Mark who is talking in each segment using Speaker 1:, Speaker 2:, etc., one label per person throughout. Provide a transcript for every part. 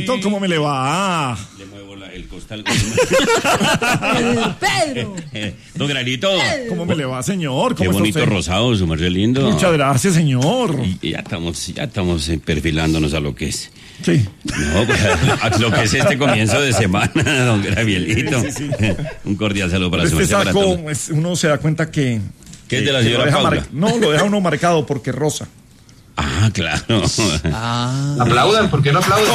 Speaker 1: Gabrielito, ¿cómo me le va?
Speaker 2: Le muevo el costal.
Speaker 3: Pedro.
Speaker 2: Don Granito.
Speaker 1: ¿Cómo me le va, señor?
Speaker 2: Qué
Speaker 1: ¿Cómo está
Speaker 2: bonito
Speaker 1: usted?
Speaker 2: rosado, su merced lindo.
Speaker 1: Muchas gracias, señor.
Speaker 2: Y ya estamos perfilándonos a lo que es.
Speaker 1: Sí.
Speaker 2: No, pues, a lo que es este comienzo de semana, don Gabrielito.
Speaker 1: Sí.
Speaker 2: Un cordial saludo para su
Speaker 1: Este
Speaker 2: merced.
Speaker 1: saco, uno se da cuenta que...
Speaker 2: ¿Qué es de la
Speaker 1: que
Speaker 2: señora
Speaker 1: lo deja
Speaker 2: Paula?
Speaker 1: No, lo deja uno marcado porque es rosa.
Speaker 2: Ah, claro.
Speaker 4: Aplaudan, ¿por qué no aplaudan?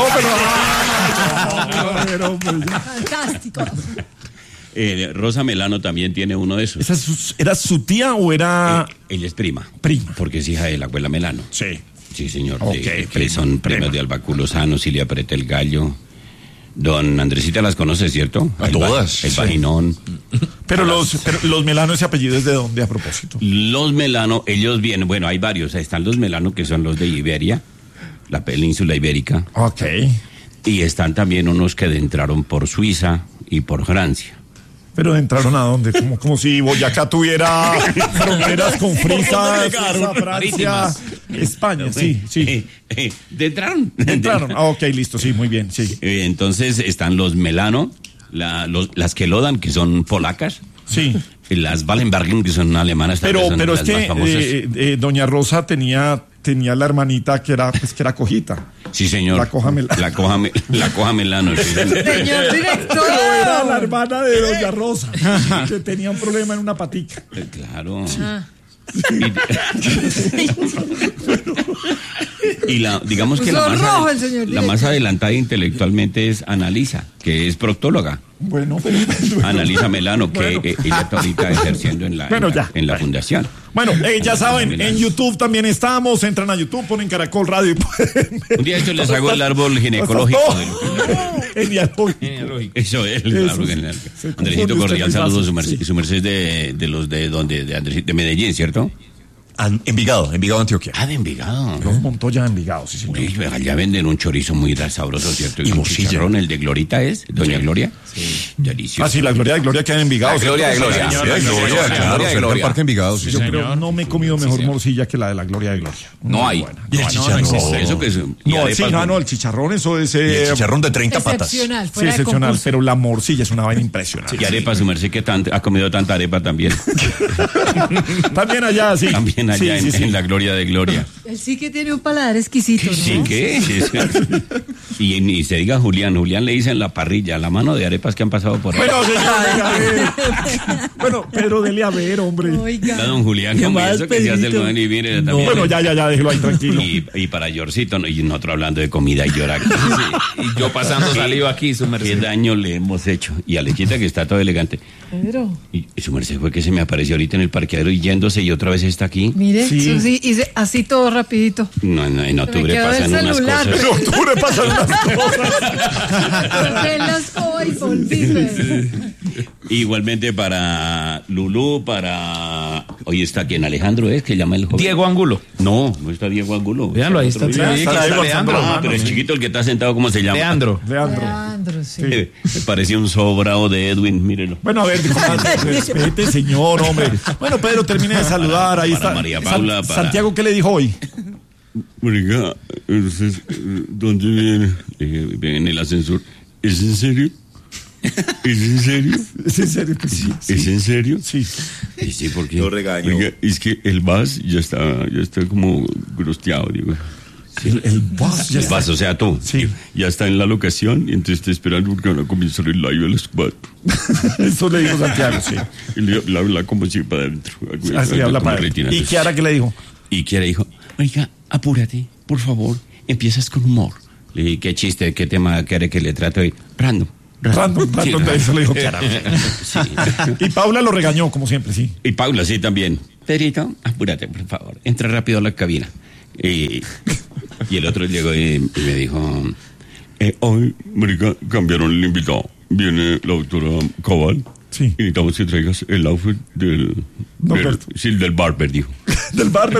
Speaker 3: Fantástico.
Speaker 2: Rosa Melano también tiene uno de esos.
Speaker 1: ¿Era su tía o era...?
Speaker 2: Ella es prima.
Speaker 1: Prima.
Speaker 2: Porque es hija de la abuela Melano.
Speaker 1: Sí.
Speaker 2: Sí, señor.
Speaker 1: Ok,
Speaker 2: Son
Speaker 1: prima.
Speaker 2: premios de Albaculo Sano, Silvia Preta el Gallo. Don Andresita las conoce, ¿cierto?
Speaker 5: A todas.
Speaker 2: El Vaginón.
Speaker 1: Pero los Melano, ese apellido es de dónde a propósito.
Speaker 2: Los Melano, ellos vienen, bueno, hay varios. Están los Melano, que son los de Iberia, la península ibérica.
Speaker 1: Ok.
Speaker 2: Y están también unos que entraron por Suiza y por Francia.
Speaker 1: Pero entraron a dónde, como si Boyacá tuviera fronteras con Frisa, Francia, España, sí.
Speaker 2: Entraron.
Speaker 1: Entraron. Ok, listo, sí, muy bien, sí.
Speaker 2: Entonces están los Melano, las Kelodan, que son polacas.
Speaker 1: Sí.
Speaker 2: Y las Wallenbergen, que son alemanas.
Speaker 1: Pero
Speaker 2: son
Speaker 1: es
Speaker 2: las más
Speaker 1: que
Speaker 2: famosas.
Speaker 1: doña Rosa tenía la hermanita que era cojita.
Speaker 2: Sí, señor.
Speaker 1: La coja Melano.
Speaker 2: La coja Melano. Sí, señor.
Speaker 3: Señor director.
Speaker 1: Pero era la hermana de doña Rosa, que tenía un problema en una patica.
Speaker 2: Claro.
Speaker 3: Ah.
Speaker 2: Y digamos que
Speaker 3: Puso rojo el señor
Speaker 2: la más adelantada intelectualmente es Analisa, que es proctóloga.
Speaker 1: Bueno, pero...
Speaker 2: Analisa Melano, que ella está ahorita ejerciendo en la fundación.
Speaker 1: Bueno, ya saben, en YouTube también estamos. Entran a YouTube, ponen Caracol Radio y pueden ver.
Speaker 2: Un día esto les hago el árbol ginecológico.
Speaker 1: Genealógico.
Speaker 2: Eso es el árbol genealógico. Andresito, cordial saludo. Su merced de los de donde, de Medellín, ¿cierto?
Speaker 5: Envigado, Antioquia.
Speaker 2: Ah, de Envigado.
Speaker 1: Los Montoya de Envigado, sí, señor.
Speaker 2: Uy, allá venden un chorizo muy sabroso, ¿cierto?
Speaker 5: Y
Speaker 2: un
Speaker 5: morcilla.
Speaker 2: chicharrón, el de Glorita es, doña Gloria. Sí. Delicioso.
Speaker 1: Ah, sí, la Gloria de Gloria queda en Envigado.
Speaker 5: Gloria de Gloria.
Speaker 1: Sí,
Speaker 5: Gloria, claro, cerca del Parque Envigado. Sí,
Speaker 1: Yo
Speaker 5: señor.
Speaker 1: creo no me he comido mejor morcilla que la de la Gloria de Gloria.
Speaker 2: No
Speaker 1: Muy
Speaker 2: hay.
Speaker 1: buena.
Speaker 5: Y el chicharrón.
Speaker 2: Eso que es.
Speaker 1: No, el chicharrón, eso es...
Speaker 5: El chicharrón de 30 patas.
Speaker 3: Excepcional,
Speaker 1: Sí,
Speaker 3: fuera de
Speaker 1: excepcional,
Speaker 3: concurso.
Speaker 1: pero la morcilla es una vaina impresionante.
Speaker 2: Y arepa, su merced, que ha comido tanta arepa también.
Speaker 1: También allá, sí.
Speaker 2: También allá
Speaker 1: Sí,
Speaker 2: en la Gloria de Gloria.
Speaker 3: Él sí que tiene un paladar exquisito, ¿no?
Speaker 2: Sí, ¿qué? Y se diga Julián le dicen la parrilla, la mano de arepas que han pasado por ahí.
Speaker 1: Bueno, señor, a ver. Bueno, Pedro, dele a ver, hombre.
Speaker 3: Oiga.
Speaker 2: Da don Julián,
Speaker 3: ¿Qué
Speaker 2: como
Speaker 3: más,
Speaker 2: eso que se hace el
Speaker 3: Pedrito?
Speaker 2: joven y viene
Speaker 1: No,
Speaker 2: también.
Speaker 1: bueno, ya, déjelo ahí tranquilo.
Speaker 2: Y para Yorcito, y nosotros hablando de comida y llorar.
Speaker 6: Y yo pasando saliva aquí, su
Speaker 2: ¿Qué
Speaker 6: merced.
Speaker 2: daño le hemos hecho? Y a Lechita, que está todo elegante.
Speaker 3: Pedro,
Speaker 2: Y su merced fue que se me apareció ahorita en el parqueadero y yéndose y otra vez está aquí.
Speaker 3: mire,
Speaker 1: Sí.
Speaker 3: eso sí, hice así todo rapidito.
Speaker 2: No, en
Speaker 3: Se me
Speaker 2: octubre
Speaker 3: quedó el
Speaker 2: pasan unas
Speaker 3: celular.
Speaker 2: cosas.
Speaker 1: En octubre pasan unas cosas.
Speaker 3: Cogí la escoba y volví, Pedro.
Speaker 2: Igualmente para Lulú, hoy está quien Alejandro es, que llama el joven.
Speaker 6: Diego Angulo.
Speaker 2: No está Diego Angulo.
Speaker 6: Véanlo, ahí está.
Speaker 2: Otro
Speaker 6: Sí,
Speaker 2: día.
Speaker 6: aquí está Leandro.
Speaker 2: Ah, pero el chiquito el que está sentado, ¿cómo se llama?
Speaker 6: Leandro.
Speaker 3: Leandro, sí.
Speaker 2: Me parecía un sobrado de Edwin, mírenlo.
Speaker 1: Bueno, a ver, respete, señor, hombre. Bueno, Pedro, termine de saludar. Ahí
Speaker 2: Para
Speaker 1: está.
Speaker 2: María Paula, para-
Speaker 1: Santiago, ¿qué le dijo hoy?
Speaker 2: Oiga, entonces, ¿dónde viene? Ven en el ascensor. ¿Es en serio? ¿Es en serio?
Speaker 1: ¿Es en serio? Pues sí.
Speaker 2: ¿Es en serio?
Speaker 1: Sí.
Speaker 2: Sí, porque.
Speaker 5: Lo regaño.
Speaker 2: Oiga, es que el VAS ya está como grosteado, digo.
Speaker 1: El boss ya
Speaker 2: El
Speaker 1: está.
Speaker 2: VAS, o sea, tú.
Speaker 1: Sí.
Speaker 2: Ya está en la locación y entonces te esperando porque van a comenzar el live a las 4.
Speaker 1: Eso le dijo Santiago, sí.
Speaker 2: Y le habla como si para adentro.
Speaker 1: Así habla
Speaker 2: Como
Speaker 1: para él.
Speaker 2: retina.
Speaker 1: ¿Y Kiara qué le dijo?
Speaker 2: Y Kiara dijo, oiga, apúrate, por favor, empiezas con humor. Le dije, qué chiste, qué tema quiere que le trate hoy. Random.
Speaker 1: Random, eso le dijo Kiara.
Speaker 2: Sí.
Speaker 1: Y Paula lo regañó, como siempre, sí.
Speaker 2: Y Paula, sí, también. Pedrito, apúrate, por favor, entra rápido a la cabina. Y el otro llegó y me dijo, hoy, marica, cambiaron el invitado. Viene la doctora Cabal.
Speaker 1: Sí.
Speaker 2: Y necesitamos que traigas el outfit del barber, dijo.
Speaker 1: Del barber.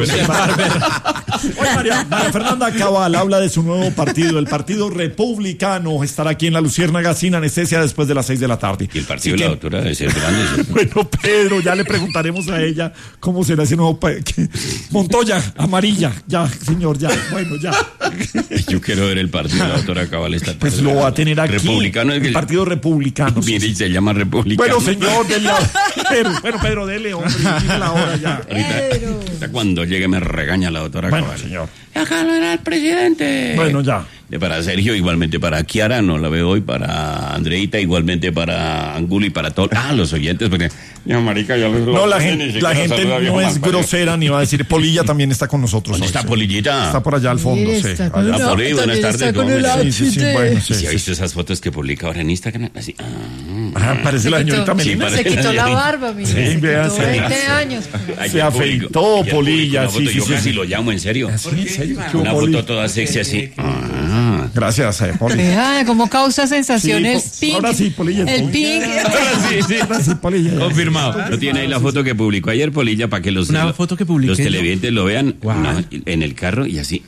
Speaker 1: Oye, María Fernanda Cabal habla de su nuevo partido, el Partido Republicano. Estará aquí en La Luciérnaga sin anestesia después de las 6 de la tarde.
Speaker 2: Y el partido de la doctora debe ser grande.
Speaker 1: Bueno, Pedro, ya le preguntaremos a ella cómo será ese nuevo... Montoya, amarilla, ya, señor, ya, bueno, ya.
Speaker 2: Yo quiero ver el partido de la doctora Cabal esta tarde.
Speaker 1: Pues lo va a tener aquí.
Speaker 2: Republicano es
Speaker 1: el Partido Republicano.
Speaker 2: Mire, y se llama Republicano.
Speaker 1: Bueno, señor, dele Pedro, dele, hombre, dile la hora ya.
Speaker 2: Ahorita cuando llegue me regaña la doctora Cabal.
Speaker 1: Bueno, señor.
Speaker 2: Acá no era el presidente.
Speaker 1: Bueno, ya.
Speaker 2: Para Sergio, igualmente para Kiara, no la veo hoy, para Andreita, igualmente para Angulo y para todos. Los oyentes, porque marica, ya los
Speaker 1: no, la gente no es grosera ni va a decir. Polilla también está con nosotros.
Speaker 2: ¿Dónde está Polillita?
Speaker 1: Está por allá al fondo, sí.
Speaker 2: Poli, buenas tardes.
Speaker 1: Sí, bueno, sí.
Speaker 2: ¿Sí ha visto esas fotos que publica ahora en Instagram? Así.
Speaker 1: Parece la señorita Melina.
Speaker 3: Se quitó la barba, mira.
Speaker 1: Sí, vean,
Speaker 3: 20 años.
Speaker 1: Se afeitó Polilla, sí.
Speaker 2: Yo casi lo llamo en serio.
Speaker 1: ¿En serio?
Speaker 2: Una foto toda sexy así.
Speaker 1: Gracias, Poli.
Speaker 3: Vea, cómo causa sensaciones pink.
Speaker 1: Ahora sí, Polilla.
Speaker 3: El pink.
Speaker 1: Ahora sí, Polilla.
Speaker 2: Confirmado. ¿No tiene ahí la foto que publicó ayer Polilla para que los televidentes lo vean? No, en el carro y así.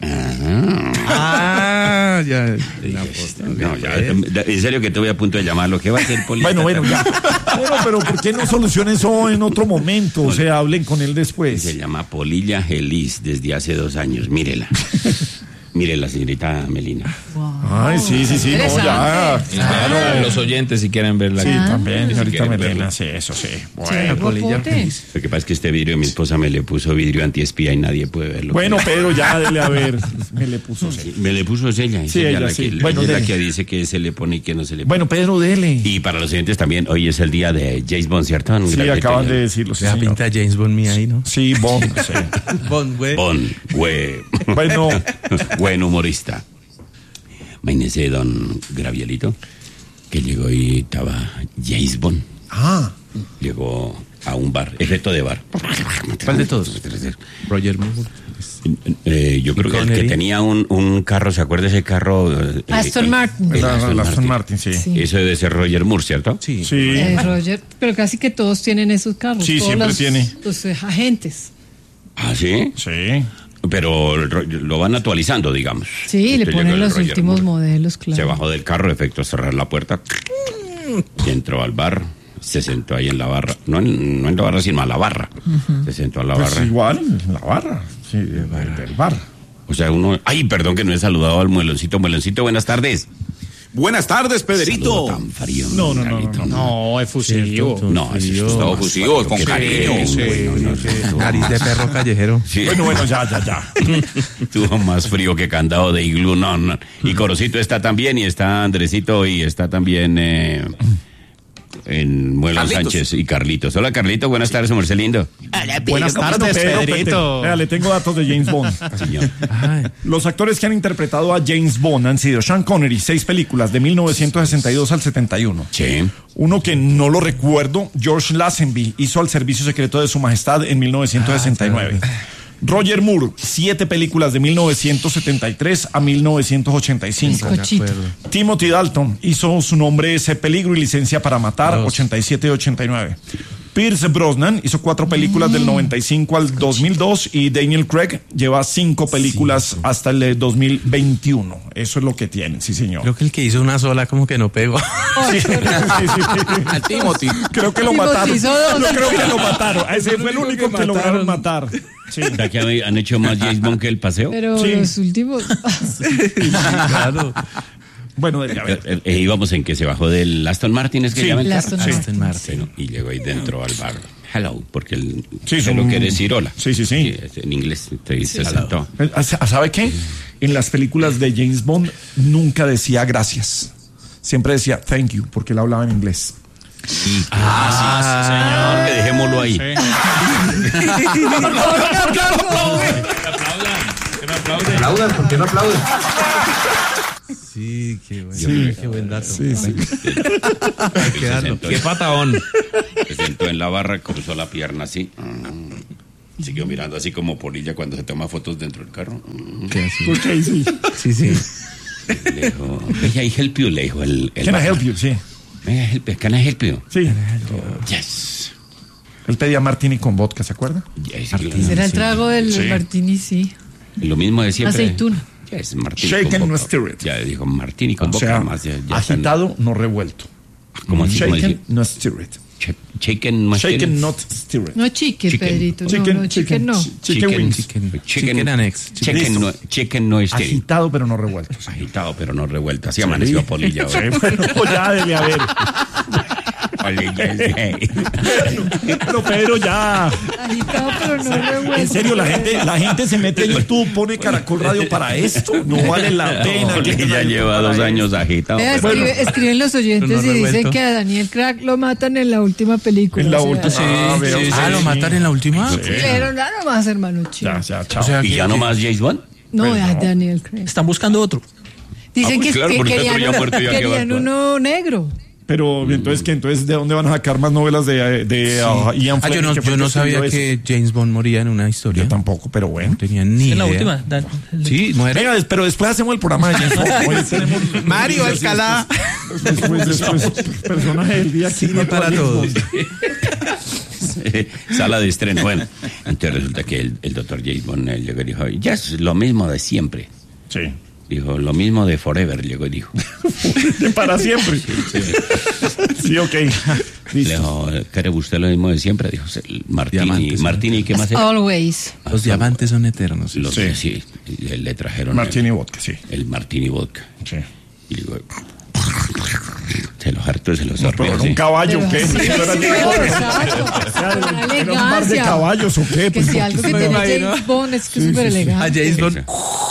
Speaker 7: Ya.
Speaker 2: No, ya, en serio que te voy a punto de llamarlo. ¿Qué va a hacer Polilla?
Speaker 1: Bueno, ya. Bueno, pero ¿por qué no solucionen eso en otro momento? O sea, hablen con él después.
Speaker 2: Se llama Polilla Gelis desde hace 2 años. Mírela. Mire la señorita Melina.
Speaker 3: Wow.
Speaker 1: Ay, sí. No, ya.
Speaker 6: Claro, los oyentes si quieren verla.
Speaker 1: Sí, también,
Speaker 2: Si
Speaker 1: señorita
Speaker 2: quieren
Speaker 1: Melina,
Speaker 2: verla.
Speaker 1: sí, eso sí.
Speaker 3: Bueno,
Speaker 1: Bueno,
Speaker 2: Lo que pasa es que este vidrio mi esposa me le puso vidrio antiespía y nadie puede verlo.
Speaker 1: bueno, Pedro, ya dele a ver. Me le puso.
Speaker 2: Me le puso ella.
Speaker 1: Sí, ella
Speaker 2: la
Speaker 1: sí.
Speaker 2: que,
Speaker 1: Bueno,
Speaker 2: ella es la
Speaker 1: dele.
Speaker 2: que dice que se le pone y que no se le pone.
Speaker 1: Bueno, Pedro, dele.
Speaker 2: Y para los oyentes también, hoy es el día de James Bond, ¿cierto? Un
Speaker 1: Sí,
Speaker 2: gran
Speaker 1: acaban
Speaker 2: pequeño.
Speaker 1: de decirlo. Sí,
Speaker 7: La
Speaker 1: señor.
Speaker 7: pinta James Bond mía ahí, ¿no?
Speaker 1: Sí, Bond, sí.
Speaker 7: Bond, güey.
Speaker 2: Bond, güey.
Speaker 1: Bueno,
Speaker 2: Buen humorista. Imagínese don Gravielito, que llegó y estaba James Bond. Llegó a un bar, efecto de bar.
Speaker 7: ¿Cuál de todos? Roger Moore.
Speaker 2: Yo creo que el que tenía un carro, ¿se acuerda ese carro?
Speaker 3: Aston Martin.
Speaker 2: El
Speaker 1: la Aston Martin, sí.
Speaker 2: Eso debe ser Roger Moore, ¿cierto?
Speaker 7: Sí.
Speaker 1: Sí.
Speaker 3: Roger, pero casi que todos tienen esos carros.
Speaker 1: Sí,
Speaker 3: todos
Speaker 1: siempre tiene.
Speaker 3: Los agentes.
Speaker 2: ¿Ah, sí?
Speaker 1: Sí.
Speaker 2: Pero lo van actualizando, digamos.
Speaker 3: Sí, le
Speaker 2: Usted llegó
Speaker 3: ponen
Speaker 2: el
Speaker 3: los
Speaker 2: Roger
Speaker 3: últimos
Speaker 2: Moore.
Speaker 3: modelos, claro.
Speaker 2: Se bajó del carro, efecto cerrar la puerta. Y entró al bar. Se sentó ahí en la barra. No en la barra, sino a la barra. Se sentó a la
Speaker 1: Pues
Speaker 2: barra.
Speaker 1: igual, la barra. Sí, del bar.
Speaker 2: O sea, uno... Ay, perdón que no he saludado al mueloncito. Mueloncito, buenas tardes.
Speaker 5: Buenas tardes, Pedrito.
Speaker 2: Saludo tan frío.
Speaker 1: No.
Speaker 6: No, es fusivo.
Speaker 2: No, es todo
Speaker 5: Fusivo, con cariño.
Speaker 7: Nariz de perro callejero.
Speaker 2: Sí.
Speaker 1: Bueno, ya.
Speaker 2: Tuvo más frío que candado de iglú. No. Y Corocito está también, y está Andresito, y está también en Muelón
Speaker 5: Carlitos.
Speaker 2: Sánchez y Carlitos. Hola, Carlitos, buenas tardes, Marcel lindo.
Speaker 6: Buenas tardes, Pedrito.
Speaker 1: Vea, le tengo datos de James Bond.
Speaker 2: Señor.
Speaker 1: Los actores que han interpretado a James Bond han sido Sean Connery, 6 películas, de 1962 al 71.
Speaker 2: Sí.
Speaker 1: Uno que no lo recuerdo, George Lazenby, hizo Al Servicio Secreto de Su Majestad en 1969. Roger Moore, 7 películas de 1973 a 1985.
Speaker 3: Cochito.
Speaker 1: Timothy Dalton hizo Su nombre es Peligro y Licencia para Matar, 87 y 89. Pierce Brosnan hizo 4 películas del 95 al 2002 y Daniel Craig lleva 5 películas hasta el 2021. Eso es lo que tiene, sí, señor.
Speaker 7: Creo que el que hizo una sola como que no pegó.
Speaker 1: Sí.
Speaker 5: A Timothy.
Speaker 1: Creo que lo
Speaker 3: Timothy
Speaker 1: mataron.
Speaker 3: hizo 2.
Speaker 1: Yo creo que lo mataron. Ese fue el único que lograron matar. Sí.
Speaker 2: ¿Será que han hecho más James Bond que el paseo?
Speaker 3: Pero
Speaker 1: Sí.
Speaker 3: los últimos.
Speaker 7: Claro.
Speaker 1: Bueno, a ver.
Speaker 2: Íbamos en que se bajó del Aston Martin, es que
Speaker 1: Sí.
Speaker 2: llama el
Speaker 3: El
Speaker 2: carro.
Speaker 3: Aston
Speaker 2: Sí.
Speaker 3: Martin.
Speaker 2: Bueno, y llegó ahí dentro al bar. Hello, porque él
Speaker 1: Sí,
Speaker 2: solo
Speaker 1: son-
Speaker 2: quiere decir hola.
Speaker 1: Sí.
Speaker 2: En inglés se sentó.
Speaker 1: ¿Sabe qué? En las películas de James Bond nunca decía gracias. Siempre decía thank you, porque él hablaba en inglés.
Speaker 2: Señor, que dejémoslo ahí.
Speaker 4: Aplaudan, ¿por qué no aplauden?
Speaker 7: Sí, qué bueno.
Speaker 1: Sí.
Speaker 7: Qué buen dato.
Speaker 1: Sí.
Speaker 7: Hay que darlo.
Speaker 6: Qué patadón.
Speaker 2: Se sentó en la barra, cruzó la pierna así. Siguió mirando así como Polilla cuando se toma fotos dentro del carro.
Speaker 7: ¿Qué así?
Speaker 1: Ok, sí.
Speaker 7: Sí.
Speaker 2: Le dijo, ella, I help you, le dijo el
Speaker 1: Can I help you? Sí.
Speaker 2: Can I help you?
Speaker 1: Sí.
Speaker 2: Yes.
Speaker 1: Él pedía martini con vodka, ¿se acuerda?
Speaker 2: Yes.
Speaker 3: Será el trago del martini, sí.
Speaker 2: Lo mismo de siempre.
Speaker 3: Aceituna.
Speaker 2: Yes, martini
Speaker 1: Shaken,
Speaker 2: con
Speaker 1: no
Speaker 2: vodka.
Speaker 1: stirred.
Speaker 2: Ya dijo martini con
Speaker 1: O
Speaker 2: vodka.
Speaker 1: sea,
Speaker 2: Más ya
Speaker 1: agitado, no revuelto.
Speaker 2: ¿Cómo así? ¿Cómo
Speaker 1: Shaken,
Speaker 2: decir?
Speaker 1: no stirred.
Speaker 2: Shaken, más
Speaker 1: Shaken, not stirred.
Speaker 3: No chicken,
Speaker 2: Chicken.
Speaker 3: Pedrito.
Speaker 1: Chicken,
Speaker 3: no, chicken no.
Speaker 1: Chicken wings.
Speaker 7: Chicken annex.
Speaker 2: Chicken no estéril.
Speaker 1: Agitado, pero no revuelto.
Speaker 2: Agitado, pero no revuelto. Así amaneció Polilla hoy.
Speaker 1: Bueno, ya debe haber.
Speaker 2: Polilla, sí.
Speaker 1: Pero Pedro, ya.
Speaker 3: Agitado, pero no revuelto.
Speaker 1: En serio, la gente se mete en YouTube, pone Caracol Radio para esto. No vale la pena.
Speaker 2: Polilla lleva 2 años agitado.
Speaker 3: Vea,
Speaker 2: pero-
Speaker 3: escriben los oyentes
Speaker 7: Pero no
Speaker 3: y dicen
Speaker 7: revuelto.
Speaker 3: que a Daniel Crack lo matan en la última película.
Speaker 1: En la
Speaker 3: o sea,
Speaker 1: última.
Speaker 7: ¿Lo matan en la última?
Speaker 3: Pero nada más, hermano chico.
Speaker 1: Ya, chao.
Speaker 7: O sea,
Speaker 2: ¿Y ya no más James Bond?
Speaker 3: No, a Daniel Craig.
Speaker 6: Están buscando otro.
Speaker 3: Dicen
Speaker 2: pues
Speaker 3: que,
Speaker 2: claro, porque
Speaker 3: querían,
Speaker 2: otro ya muerto, ya que va a
Speaker 3: querían
Speaker 2: actuar.
Speaker 3: uno negro.
Speaker 1: Pero entonces, ¿qué? Entonces, ¿de dónde van a sacar más novelas de Ian Fleming?
Speaker 7: yo no sabía que James Bond moría en una historia.
Speaker 1: Yo tampoco, pero bueno.
Speaker 7: No tenía ni
Speaker 6: En la
Speaker 7: idea.
Speaker 6: última.
Speaker 7: Sí, muere.
Speaker 1: Venga, pero después hacemos el programa de James Bond. Hoy tenemos
Speaker 7: Mario Alcalá.
Speaker 1: Después, personaje del día.
Speaker 7: Cine para todos.
Speaker 2: Sala de estreno. Bueno, entonces resulta que el doctor James Bond llegó y dijo, ya es lo mismo de siempre.
Speaker 1: Sí.
Speaker 2: Dijo, lo mismo de Forever, llegó y dijo.
Speaker 1: Para siempre. Sí, ok.
Speaker 2: Le
Speaker 1: Listo.
Speaker 2: dijo, ¿quiere usted lo mismo de siempre? Dijo,
Speaker 7: Diamantes.
Speaker 2: Martini, ¿qué más era?
Speaker 3: Always.
Speaker 7: Los diamantes son eternos.
Speaker 2: Sí, le trajeron
Speaker 1: Martini vodka, sí.
Speaker 2: el Martini Vodka.
Speaker 1: Sí.
Speaker 2: Y digo, se los hartó, se los
Speaker 1: Pero
Speaker 2: sorbió.
Speaker 1: era
Speaker 2: ¿sí?
Speaker 1: un caballo, ¿o qué?
Speaker 3: Sí,
Speaker 1: Eso era
Speaker 3: sí, exacto. Una
Speaker 1: ¿Era un par de
Speaker 3: elegancia.
Speaker 1: caballos o qué?
Speaker 3: Que si algo que tiene James Bond es que es súper
Speaker 7: A
Speaker 3: elegante.
Speaker 7: James Bond.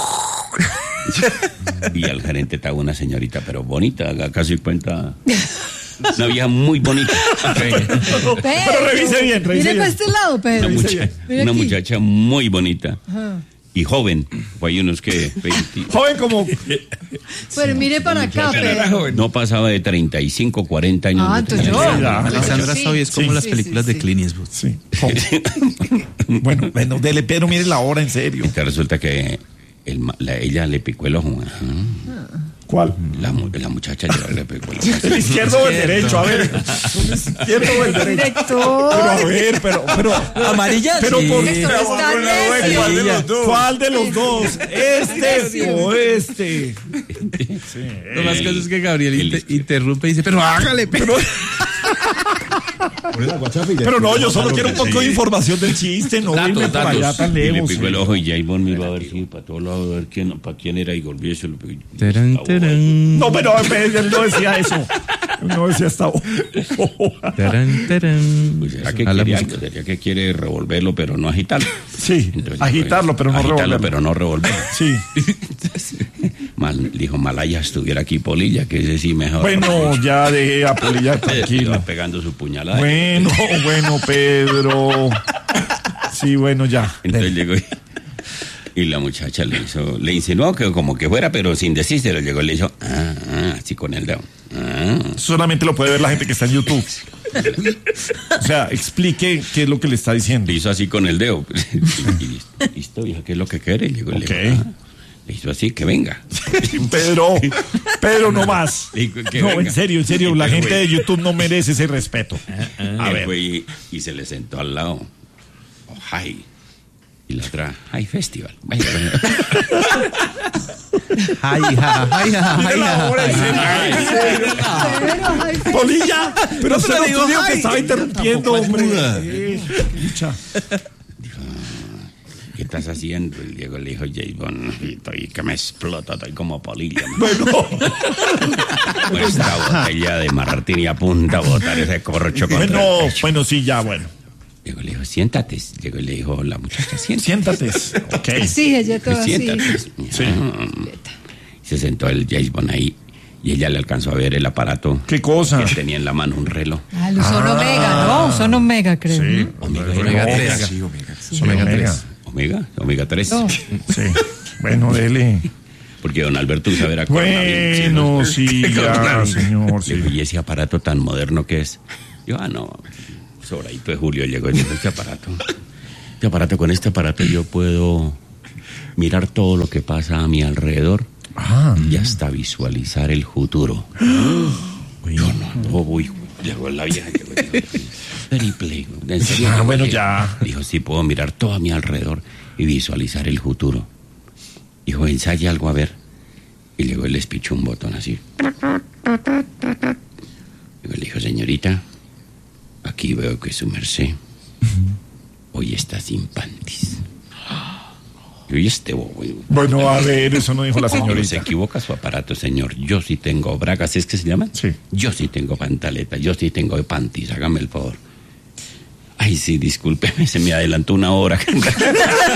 Speaker 2: Y al gerente estaba una señorita, pero bonita, haga casi cuenta. Una vieja muy bonita.
Speaker 1: Pero revise bien, revise
Speaker 3: Mire
Speaker 1: bien.
Speaker 3: para este lado, Pedro. Mire
Speaker 2: Una
Speaker 3: aquí.
Speaker 2: muchacha muy bonita.
Speaker 3: Ajá.
Speaker 2: Y joven. Pues hay unos que 20,
Speaker 1: Joven como...
Speaker 3: Pero mire para acá, Pedro.
Speaker 2: no pasaba de 35, 40 años.
Speaker 3: Ah,
Speaker 2: de
Speaker 3: entonces
Speaker 2: tener.
Speaker 3: yo.
Speaker 1: Ya,
Speaker 7: Alexandra
Speaker 3: Sí,
Speaker 7: Soy es como
Speaker 3: sí,
Speaker 7: las
Speaker 3: sí,
Speaker 7: películas
Speaker 3: sí,
Speaker 7: de Clint Eastwood.
Speaker 1: Sí. Joven. Bueno, dele, Pedro, mire la hora, en serio.
Speaker 2: Entonces resulta que ella le picó el ojo. Ajá.
Speaker 1: ¿Cuál?
Speaker 2: La muchacha le picó el ojo.
Speaker 1: ¿El izquierdo o el derecho? A ver. ¿El izquierdo o el derecho?
Speaker 3: Director.
Speaker 1: Pero a ver, pero...
Speaker 6: Amarilla.
Speaker 1: Pero
Speaker 6: sí.
Speaker 1: por
Speaker 3: Director, está necio.
Speaker 1: ¿Cuál de los dos? ¿Cuál de los dos? ¿Este
Speaker 3: Necio.
Speaker 1: o este?
Speaker 7: Lo más caso es que Gabriel interrumpe y dice, pero hágale, pero...
Speaker 1: Pero no, yo solo quiero un poco de información del chiste, no irme para allá tan
Speaker 2: Y le
Speaker 1: lejos.
Speaker 2: picó el ojo y James Bond miró a ver si para todos lados, a ver para quién era y volvió y se lo picó.
Speaker 7: Tarán, tarán.
Speaker 1: No, pero él no decía eso. Él no decía esta
Speaker 7: Tarán, tarán.
Speaker 2: Pues será que
Speaker 7: A la
Speaker 2: quiere
Speaker 7: música.
Speaker 2: algo, sería que quiere revolverlo, pero no agitarlo.
Speaker 1: Sí,
Speaker 2: Entonces,
Speaker 1: agitarlo, pero no
Speaker 2: agitarlo,
Speaker 1: revolverlo.
Speaker 2: pero no revolverlo.
Speaker 1: Sí.
Speaker 2: Dijo, Malaya estuviera aquí Polilla, que ese sí mejor.
Speaker 1: Bueno, ya dejé a Polilla
Speaker 2: Iba
Speaker 1: tranquilo.
Speaker 2: pegando su puñalada.
Speaker 1: Bueno, Pedro. Sí, bueno, ya.
Speaker 2: Entonces llegó y la muchacha le insinuó que como que fuera, pero sin decírselo. Llegó y le hizo, así con el dedo.
Speaker 1: Solamente lo puede ver la gente que está en YouTube. O sea, explique qué es lo que le está diciendo.
Speaker 2: Le hizo así con el dedo. Y listo, hija, ¿qué es lo que quiere? Y llegó y le
Speaker 1: Ok.
Speaker 2: dijo, le hizo así, que venga.
Speaker 1: Pedro, no más.
Speaker 2: Dijo que
Speaker 1: No,
Speaker 2: venga.
Speaker 1: en serio, la
Speaker 2: Pero,
Speaker 1: gente
Speaker 2: güey.
Speaker 1: de YouTube no merece ese respeto. A
Speaker 2: Él
Speaker 1: ver.
Speaker 2: fue y se le sentó al lado. Hi. Y la otra, Hi Festival. Vaya,
Speaker 7: Ay, ja, ay, ja,
Speaker 1: Mire
Speaker 7: ay,
Speaker 1: la
Speaker 7: ja,
Speaker 1: hora, en
Speaker 7: ay,
Speaker 1: serio.
Speaker 3: Pedro, ay,
Speaker 1: Polilla, pero
Speaker 7: No,
Speaker 1: se
Speaker 7: pero
Speaker 1: lo
Speaker 7: digo,
Speaker 1: digo que
Speaker 7: ay,
Speaker 1: estaba interrumpiendo,
Speaker 7: tampoco es
Speaker 1: hombre.
Speaker 7: muda.
Speaker 1: Escucha.
Speaker 2: ¿qué estás haciendo? El Diego le dijo, James Bond, estoy que me explota, estoy como Polilla.
Speaker 1: Bueno,
Speaker 2: Con esta botella de martini a punta a botar ese corcho contra el pecho.
Speaker 1: bueno, sí, ya, bueno.
Speaker 2: Diego le dijo, siéntate. Diego le dijo, la muchacha, siéntate.
Speaker 1: Siéntate. Ok.
Speaker 3: sí, ella toda así.
Speaker 2: Siéntate.
Speaker 1: Sí.
Speaker 2: Se sentó el James Bond ahí y ella le alcanzó a ver el aparato
Speaker 1: ¿Qué cosa?
Speaker 2: que tenía en la mano, un reloj.
Speaker 3: Ah, son Omega, ¿no? Son Omega, creo.
Speaker 1: Sí.
Speaker 3: ¿no?
Speaker 7: Omega 3. Omega 3.
Speaker 2: Omega 3.
Speaker 3: No.
Speaker 1: Sí. Bueno, dele.
Speaker 2: Porque don Alberto usa ver a coronavirus.
Speaker 1: Bueno, sí, ya, señor.
Speaker 2: Le dijo,
Speaker 1: Sí.
Speaker 2: ¿y ese aparato tan moderno que es? Yo, no, sobradito de Julio llegó y dijo, con este aparato yo puedo mirar todo lo que pasa a mi alrededor y hasta visualizar el futuro. Yo bobo, hijo. Llegó la vieja, triple. ¿En serio?
Speaker 1: Bueno, ya.
Speaker 2: Dijo, sí, puedo mirar todo a mi alrededor y visualizar el futuro. Dijo, ensaya algo a ver. Y luego él les pichó un botón así. Luego le dijo, señorita, aquí veo que su merced hoy está sin panties. Y este bobo.
Speaker 1: Bueno, a ver, eso no dijo la señorita.
Speaker 2: Se equivoca su aparato, señor. Yo sí tengo bragas, ¿es que se llaman?
Speaker 1: Sí.
Speaker 2: Yo sí tengo pantaleta, yo sí tengo panties, hágame el favor. Ay, sí, discúlpeme, se me adelantó una hora.